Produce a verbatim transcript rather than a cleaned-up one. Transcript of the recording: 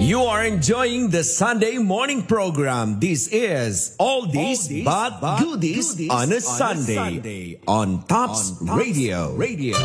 You are enjoying the Sunday morning program. This is All This But Goodies on a Sunday on Tops Radio.